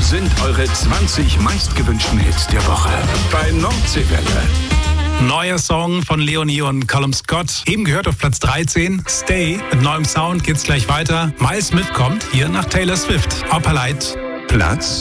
sind eure 20 meistgewünschten Hits der Woche bei Nordseewelle. Neuer Song von Leonie und Callum Scott. Eben gehört auf Platz 13. Stay. Mit neuem Sound geht's gleich weiter. Miles Smith kommt hier nach Taylor Swift. Opalite. Platz